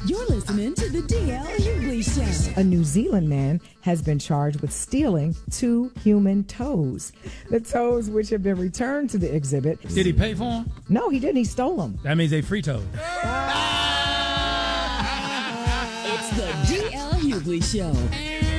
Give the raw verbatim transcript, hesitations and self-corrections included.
You're listening to the D L Hughley Show. A New Zealand man has been charged with stealing two human toes. The toes, which have been returned to the exhibit. Did he pay for them? No, he didn't. He stole them. That means they free toes. It's the D L Hughley Show.